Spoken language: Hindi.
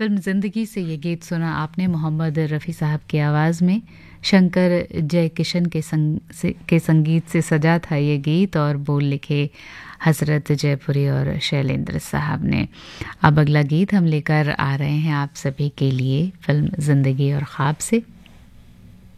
फिल्म ज़िंदगी से ये गीत सुना आपने मोहम्मद रफ़ी साहब की आवाज़ में। शंकर जयकिशन के संगीत से सजा था ये गीत और बोल लिखे हज़रत जयपुरी और शैलेंद्र साहब ने। अब अगला गीत हम लेकर आ रहे हैं आप सभी के लिए फिल्म ज़िंदगी और ख्वाब से।